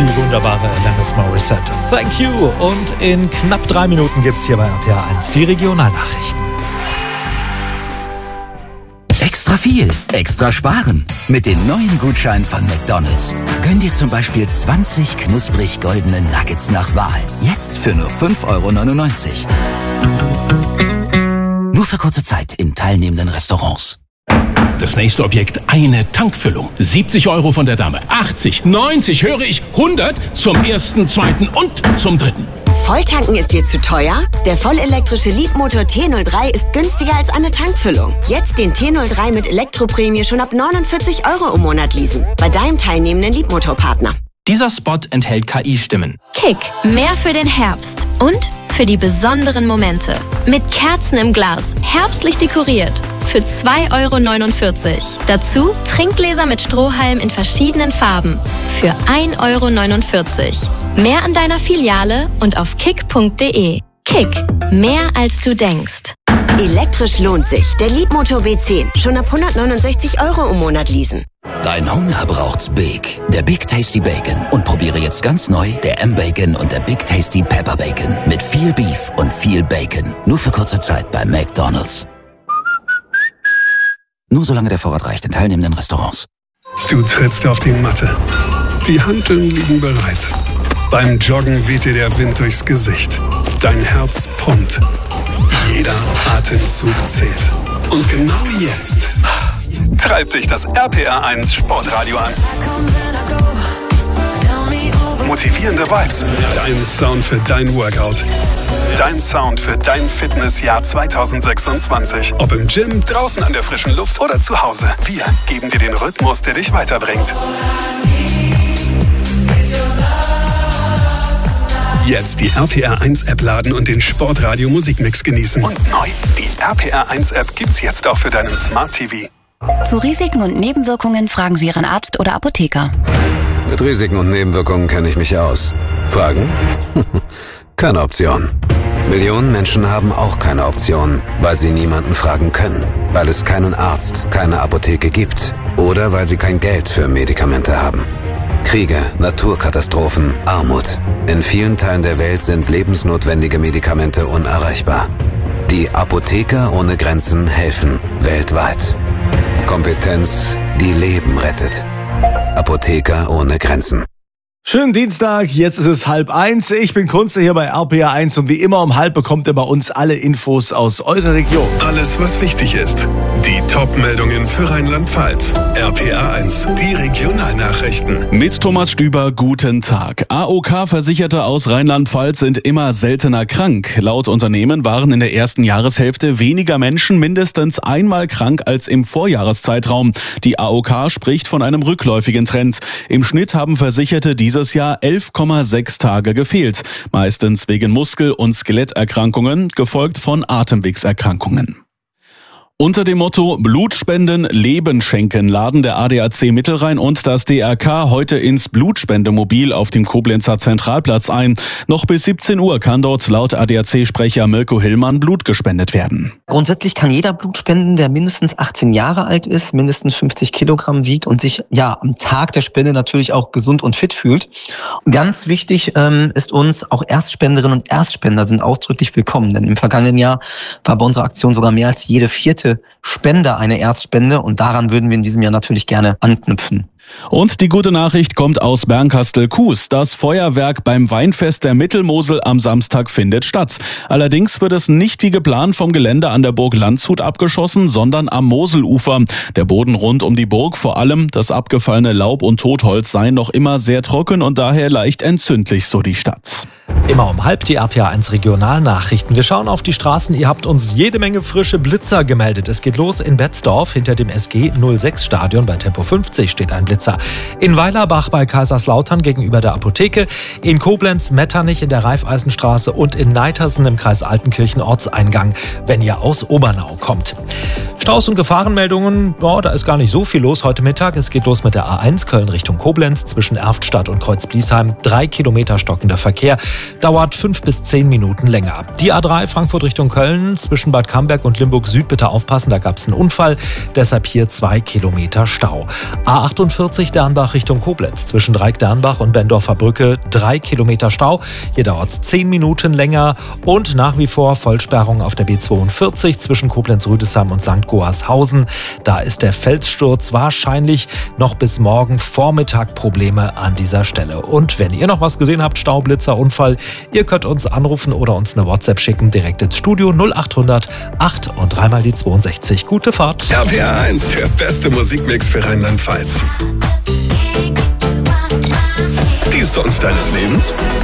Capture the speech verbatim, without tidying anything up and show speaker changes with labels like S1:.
S1: Die wunderbare Alanis Morissette. Thank you. Und in knapp drei Minuten gibt's hier bei R P R eins die Regionalnachrichten.
S2: Extra viel, extra sparen. Mit den neuen Gutscheinen von McDonald's. Gönn dir zum Beispiel zwanzig knusprig goldene Nuggets nach Wahl. Jetzt für nur fünf Euro neunundneunzig. Nur für kurze Zeit in teilnehmenden Restaurants.
S3: Das nächste Objekt, eine Tankfüllung. siebzig Euro von der Dame. achtzig, neunzig, höre ich, hundert zum ersten, zweiten und zum dritten.
S4: Volltanken ist dir zu teuer? Der vollelektrische Leapmotor T null drei ist günstiger als eine Tankfüllung. Jetzt den T null drei mit Elektroprämie schon ab neunundvierzig Euro im Monat leasen. Bei deinem teilnehmenden Leapmotor-Partner.
S5: Dieser Spot enthält K I-Stimmen.
S6: Kick, mehr für den Herbst und für die besonderen Momente. Mit Kerzen im Glas, herbstlich dekoriert. Für zwei Euro neunundvierzig. Dazu Trinkgläser mit Strohhalm in verschiedenen Farben. Für ein Euro neunundvierzig. Mehr an deiner Filiale und auf kick punkt de. Kick, mehr als du denkst.
S4: Elektrisch lohnt sich. Der Leapmotor B zehn. Schon ab hundertneunundsechzig Euro im Monat leasen.
S2: Dein Hunger braucht's Big. Der Big Tasty Bacon. Und probiere jetzt ganz neu der M-Bacon und der Big Tasty Pepper Bacon. Mit viel Beef und viel Bacon. Nur für kurze Zeit bei McDonald's. Nur solange der Vorrat reicht in teilnehmenden Restaurants.
S7: Du trittst auf die Matte. Die Hanteln liegen bereit. Beim Joggen weht dir der Wind durchs Gesicht. Dein Herz pumpt. Jeder Atemzug zählt. Und genau jetzt treibt dich das R P R eins Sportradio an. Motivierende Vibes. Dein Sound für dein Workout. Dein Sound für dein Fitnessjahr zwanzig sechsundzwanzig. Ob im Gym, draußen an der frischen Luft oder zu Hause. Wir geben dir den Rhythmus, der dich weiterbringt. Jetzt die R P R eins App laden und den Sportradio Musikmix genießen. Und neu, die R P R eins App gibt's jetzt auch für deinen Smart T V.
S8: Zu Risiken und Nebenwirkungen fragen Sie Ihren Arzt oder Apotheker.
S9: Mit Risiken und Nebenwirkungen kenne ich mich aus. Fragen? Keine Option. Millionen Menschen haben auch keine Option, weil sie niemanden fragen können, weil es keinen Arzt, keine Apotheke gibt oder weil sie kein Geld für Medikamente haben. Kriege, Naturkatastrophen, Armut. In vielen Teilen der Welt sind lebensnotwendige Medikamente unerreichbar. Die Apotheker ohne Grenzen helfen weltweit. Kompetenz, die Leben rettet. Apotheker ohne Grenzen.
S1: Schönen Dienstag, jetzt ist es halb eins. Ich bin Kunze hier bei R P R eins und wie immer um halb bekommt ihr bei uns alle Infos aus eurer Region.
S7: Alles, was wichtig ist. Die Top-Meldungen für Rheinland-Pfalz. R P R eins, die Regionalnachrichten.
S10: Mit Thomas Stüber, guten Tag. A O K-Versicherte aus Rheinland-Pfalz sind immer seltener krank. Laut Unternehmen waren in der ersten Jahreshälfte weniger Menschen mindestens einmal krank als im Vorjahreszeitraum. Die A O K spricht von einem rückläufigen Trend. Im Schnitt haben Versicherte dieses Jahr elf Komma sechs Tage gefehlt. Meistens wegen Muskel- und Skeletterkrankungen, gefolgt von Atemwegserkrankungen. Unter dem Motto Blutspenden, Leben schenken laden der A D A C Mittelrhein und das D R K heute ins Blutspendemobil auf dem Koblenzer Zentralplatz ein. Noch bis siebzehn Uhr kann dort laut A D A C-Sprecher Mirko Hillmann Blut gespendet werden.
S11: Grundsätzlich kann jeder Blut spenden, der mindestens achtzehn Jahre alt ist, mindestens fünfzig Kilogramm wiegt und sich ja am Tag der Spende natürlich auch gesund und fit fühlt. Ganz wichtig ähm, ist uns, auch Erstspenderinnen und Erstspender sind ausdrücklich willkommen, denn im vergangenen Jahr war bei unserer Aktion sogar mehr als jede vierte Spender eine Erstspende und daran würden wir in diesem Jahr natürlich gerne anknüpfen.
S10: Und die gute Nachricht kommt aus Bernkastel-Kues. Das Feuerwerk beim Weinfest der Mittelmosel am Samstag findet statt. Allerdings wird es nicht wie geplant vom Gelände an der Burg Landshut abgeschossen, sondern am Moselufer. Der Boden rund um die Burg, vor allem das abgefallene Laub und Totholz, seien noch immer sehr trocken und daher leicht entzündlich, so die Stadt.
S1: Immer um halb die R P R eins Regionalnachrichten. Wir schauen auf die Straßen. Ihr habt uns jede Menge frische Blitzer gemeldet. Es geht los in Betzdorf. Hinter dem S G null sechs Stadion bei Tempo fünfzig steht ein Blitzer. In Weilerbach bei Kaiserslautern gegenüber der Apotheke. In Koblenz, Metternich in der Raiffeisenstraße und in Neitersen im Kreis Altenkirchen Ortseingang, wenn ihr aus Obernau kommt. Staus und Gefahrenmeldungen, oh, da ist gar nicht so viel los heute Mittag. Es geht los mit der A eins Köln Richtung Koblenz zwischen Erftstadt und Kreuzbliesheim. Drei Kilometer stockender Verkehr. dauert fünf bis zehn Minuten länger. Die A drei Frankfurt Richtung Köln zwischen Bad Camberg und Limburg Süd bitte aufpassen, da gab es einen Unfall, deshalb hier zwei Kilometer Stau. A achtundvierzig Dernbach Richtung Koblenz zwischen Dreieck-Dernbach und Bendorfer Brücke drei Kilometer Stau. Hier dauert es zehn Minuten länger und nach wie vor Vollsperrung auf der B zweiundvierzig zwischen Koblenz-Rüdesheim und Sankt Goarshausen. Da ist der Felssturz wahrscheinlich noch bis morgen Vormittag Probleme an dieser Stelle. Und wenn ihr noch was gesehen habt, Staublitzer, Unfall, ihr könnt uns anrufen oder uns eine WhatsApp schicken, direkt ins Studio null achthundert acht und dreimal die zweiundsechzig. Gute Fahrt.
S7: R P R eins, der beste Musikmix für Rheinland-Pfalz. Die Songs deines Lebens?